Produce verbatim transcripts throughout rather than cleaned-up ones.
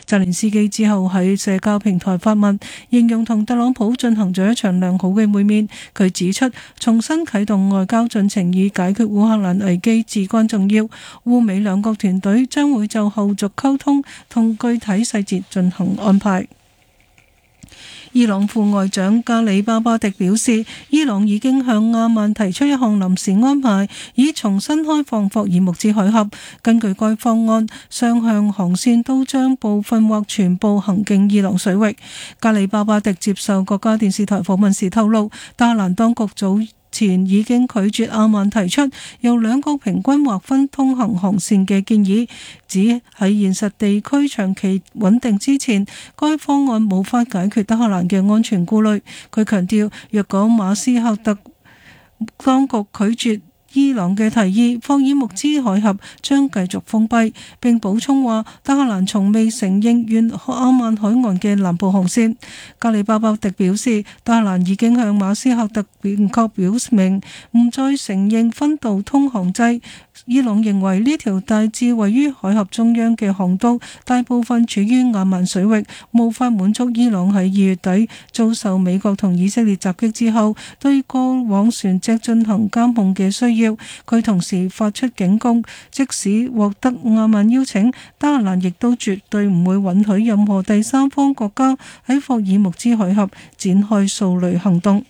澤連斯基之後喺社交平台發文，形容同特朗普進行咗一場良好嘅會面。佢指出，重新啟動外交進程以解決烏克蘭危機至關重要。烏美兩國團隊將會就後續溝通同具體細節進行安排。伊朗副外長加里巴巴迪表示，伊朗已經向阿曼提出一項臨時安排，以重新開放霍爾木茲海峽。根據該方案，雙向航線都將部分或全部行經伊朗水域。加里巴巴迪接受國家電視台訪問時透露，德黑蘭當局早前已經拒絕阿曼提出由兩國平均劃分通行航線嘅建議，指喺現實地區長期穩定之前，該方案無法解決德黑蘭嘅安全顧慮。佢強調，若果馬斯克特當局拒絕伊朗嘅提議，霍爾木茲海峽將繼續封閉。並補充話，德黑蘭從未承認沿阿曼海岸嘅南部航線。加里巴巴迪表示，德黑蘭已經向馬斯克特明確表明唔再承認分道通航制。伊朗認為呢條大致位於海峽中央嘅航道大部分處於阿曼水域，無法滿足伊朗喺二月底遭受美國同以色列襲擊之後對過往船隻進行監控嘅需要。佢同時發出警告，即使獲得阿曼邀請，德黑蘭亦都絕對唔會允許任何第三方國家喺霍爾木茲海峽展開掃雷行動。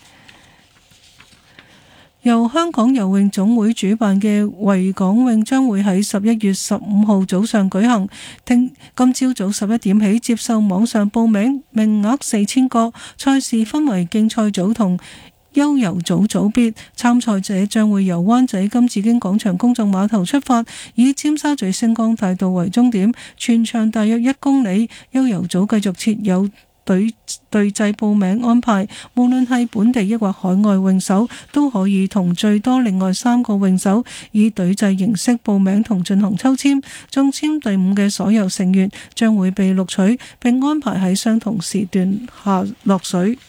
由香港游泳總會主辦嘅維港泳將會喺十一月十五號早上舉行，聽今朝早十一點起接受網上報名，名額四千個。賽事分為競賽組同悠游組組別，參賽者將會由灣仔金紫荊廣場公眾碼頭出發，以尖沙咀星光大道為終點，全長大約一公里。悠游組繼續設有隊隊制報名安排，無論係本地抑或海外泳手都可以同最多另外三個泳手以隊制形式報名同進行抽籤，中籤隊伍嘅所有成員將會被錄取，並安排喺相同時段下落水。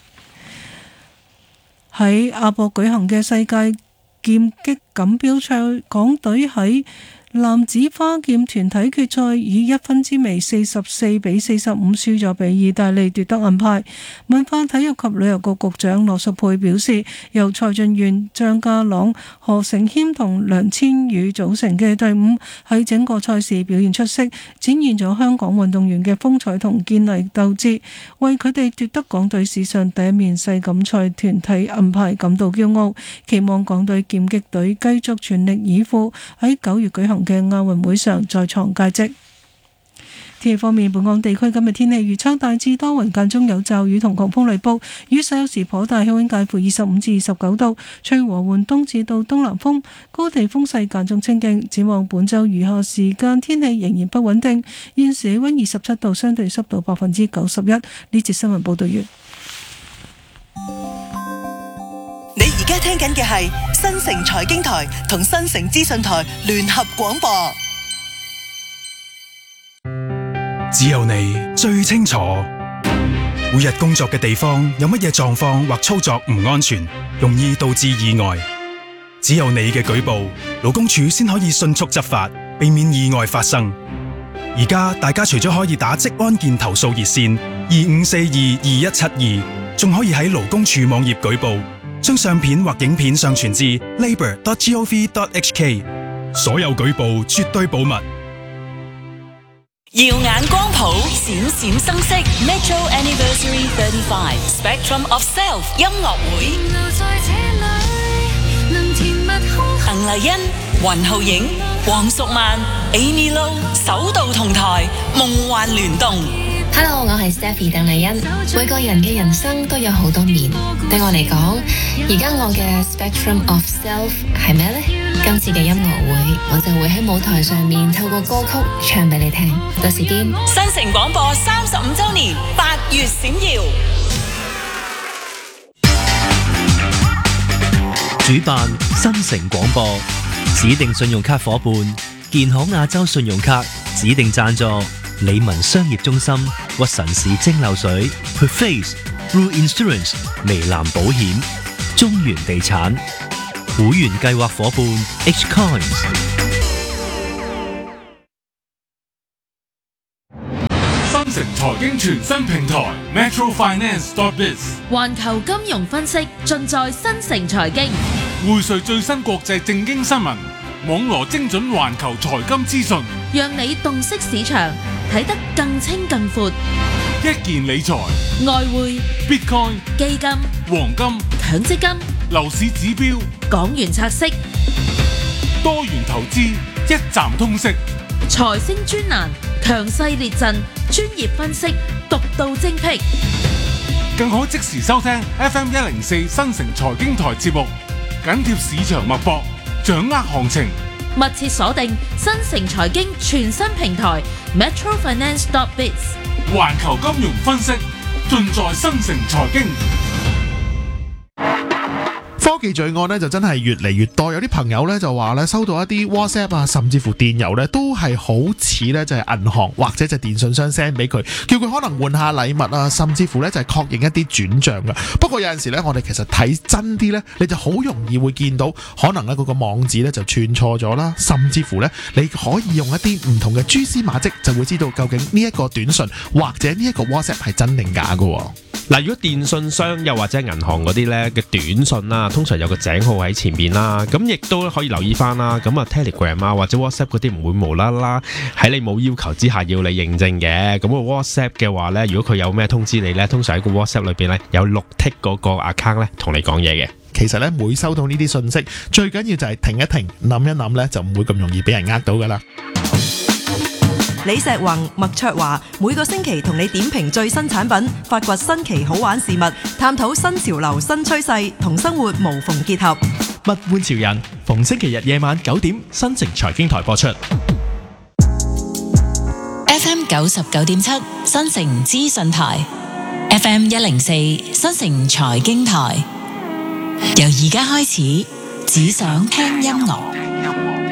喺亞博舉行嘅世界劍擊錦標賽，港隊喺男子花劍團體決賽以一分之微四十四比四十五輸咗俾意大利奪得銀牌。文化體育及旅遊局局長羅淑佩表示，由蔡俊彥、張家朗、何成謙同梁千羽組成嘅隊伍喺整個賽事表現出色，展現咗香港運動員嘅風采同堅毅鬥志，為佢哋奪得港隊史上第一面世錦賽團體銀牌感到驕傲。期望港隊劍擊隊繼續全力以赴，喺九月舉行嘅亞運會上再創佳績。天氣方面，本港地區今日天氣預測大致多雲，間中有驟雨同狂風雷暴，雨勢有時頗大，氣溫介乎二十五至二十九度，吹和緩東至到東南風，高地風勢間中清勁。展望本周餘下時間天氣仍然不穩定。現時氣溫二十七度，相對濕度百分之九十一。呢節新聞報道完。 你而家聽緊嘅係新城財經台同新城資訊台聯合廣播。 只有你最清楚，每日工作嘅地方有乜嘢狀況或操作唔安全，容易導致意外。只有你嘅舉報，勞工處先可以迅速執法，避免意外發生。而家大家除咗可以打職安健投訴熱線二五四二二一七二，仲可以喺勞工處網頁舉報，將相片或影片上傳至 labour dot gov dot h k， 所有舉報絕對保密。 耀眼光譜，閃閃生色 Metro Anniversary thirty-five Spectrum of Self 音樂會，鄧麗欣、雲浩影、黃淑曼、Amy Lo 首度同台，夢幻聯動。 Hello， 我係 Stephy 鄧麗欣。每個人嘅人生都有好多面，對我嚟講，而家我嘅 Spectrum of Self 係咩呢？今次嘅音樂會，我就會喺舞台上面透過歌曲唱俾你聽。到時見。 新城廣播三十五周年，八月閃耀。 主辦新城廣播，指定信用卡夥伴健康亞洲信用卡，指定贊助理文商業中心、屈臣氏蒸餾水、Perface、Blue Insurance、微藍保險、中原地產。會員計劃夥伴 H Coins。 新城財經全新平台 Metro Finance dot biz， 環球金融分析盡在新城財經， 匯萃最新國際政經新聞，網羅精準環球財金資訊， 讓你洞悉市場，睇得更清更闊。 一件理財、 外匯、 Bitcoin、 基金、 黃金、 強積金、 樓市指標、 港元拆息、 多元投資，一站通識。 財星專欄，強勢列陣，專業分析，獨到精闢， 更可即時收聽 F M 一零四新城財經台節目，緊貼市場脈搏，掌握行情。 密切鎖定新城財經全新平台 Metro Finance dot biz， 環球金融分析盡在新城財經。 科技罪案咧就真係越嚟越多，有啲朋友咧就話咧收到一啲 WhatsApp 啊，甚至乎電郵咧都係好似咧就係銀行或者就電信商 send 俾佢，叫佢可能換下禮物啊，甚至乎咧就係確認一啲轉賬噶。不過有陣時咧，我哋其實睇真啲咧，你就好容易會見到可能咧嗰個網址咧就串錯咗啦，甚至乎咧你可以用一啲唔同嘅蛛絲馬跡，就會知道究竟呢一個短信或者呢一個 WhatsApp 係真定假噶。 嗱，如果電信商又或者銀行嗰啲咧嘅短信啦，通常有個井號喺前面啦，咁亦都可以留意翻啦。咁啊 Telegram 啊或者 WhatsApp 嗰啲唔會無啦啦喺你冇要求之下要你認證嘅。咁個 WhatsApp 嘅話咧，如果佢有咩通知你咧，通常喺個 WhatsApp 裏邊咧有綠剔嗰個 account 咧同你講嘢嘅。 其實咧每收到呢啲信息，最緊要就係停一停，諗一諗咧，就唔會咁容易俾人呃到噶啦。 李石宏、麥卓華每個星期同你點評最新產品，發掘新奇好玩事物，探討新潮流新趨勢，同生活無縫結合。 物玩潮人，逢星期日夜晚九點，新城財經台播出。 F M 九十九點七新城資訊台 ，F M 一零四新城財經台，由而家開始，只想聽音樂。